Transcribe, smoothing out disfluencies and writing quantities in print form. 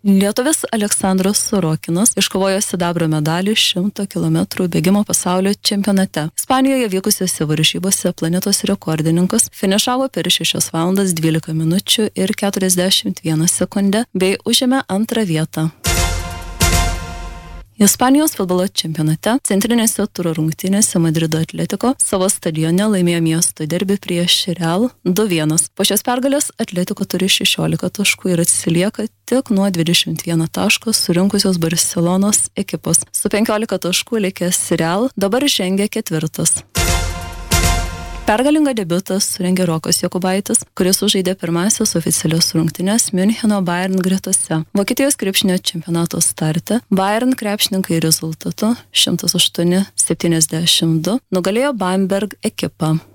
Lietuvis Aleksandras Sorokinas iškovojo sidabro medalį 100 km bėgimo pasaulio čempionate. Ispanijoje vykusiose varžybose planetos rekordininkas finišavo per 6 valandas 12 minučių ir 41 sekundę bei užėmė antrą vietą. Ispanijos futbolo čempionate centrinėse turo rungtynėse Madrido Atletico savo stadione laimėjo miesto derbį prieš Real 2-1. Po šios pergalės Atletico turi 16 taškų ir atsilieka tik nuo 21 taško surinkusios Barcelonos ekipos. Su 15 taškų likęs Real dabar žengia 4. Pergalingą debiutą surengė Rokas Jokubaitis, kuris sužaidė pirmąsias oficialias rungtynes Miuncheno Bayern gretose. Vokietijos krepšinio čempionato starte Bayern krepšininkai rezultatu 108-72 nugalėjo Bamberg ekipą.